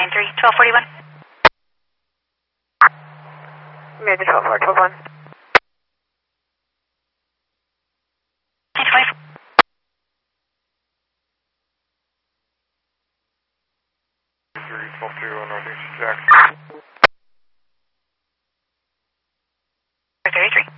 1241. Major 12-4, 12-1. 1024. Northeast Jack. 33.